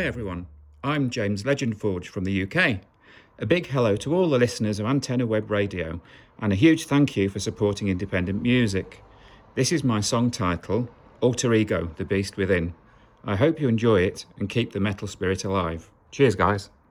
everyone. I'm James Legendforge from the UK. A big hello to all the listeners of Antenna Web Radio, and a huge thank you for supporting independent music. This is my song title, Alter Ego, The Beast Within. I hope you enjoy it and keep the metal spirit alive. Cheers, guys.